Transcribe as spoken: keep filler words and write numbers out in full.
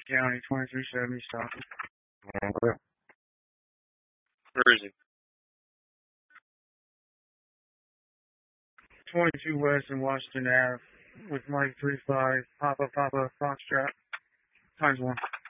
County, twenty-three seventy, stop. Okay. Where is he? twenty-two West in Washington Ave with Mike three five, Papa Papa Foxtrot, times one.